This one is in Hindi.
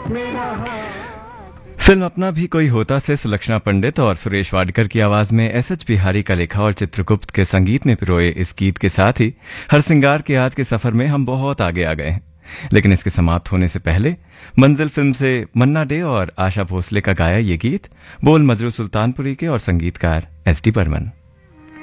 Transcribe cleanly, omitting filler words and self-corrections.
फिल्म अपना भी कोई होता से सुलक्षणा पंडित और सुरेश वाडकर की आवाज में एस.एच. बिहारी का लिखा और चित्रगुप्त के संगीत में पिरोए इस गीत के साथ ही हरसिंगार के आज के सफर में हम बहुत आगे आ गए हैं। लेकिन इसके समाप्त होने से पहले मंजिल फिल्म से मन्ना डे और आशा भोसले का गाया ये गीत, बोल मजरू सुल्तानपुरी के और संगीतकार एस.डी. बर्मन।